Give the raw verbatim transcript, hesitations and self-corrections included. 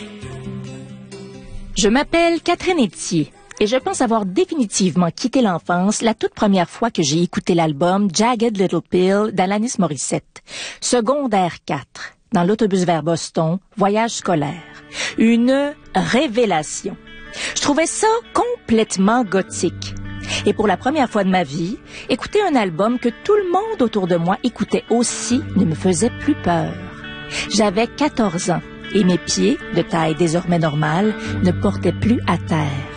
Je m'appelle Catherine Etier et je pense avoir définitivement quitté l'enfance la toute première fois que j'ai écouté l'album Jagged Little Pill d'Alanis Morissette. Secondaire quatre, dans l'autobus vers Boston, voyage scolaire. Une révélation. Je trouvais ça complètement gothique. Et pour la première fois de ma vie, écouter un album que tout le monde autour de moi écoutait aussi ne me faisait plus peur. J'avais quatorze ans et mes pieds, de taille désormais normale, ne portaient plus à terre.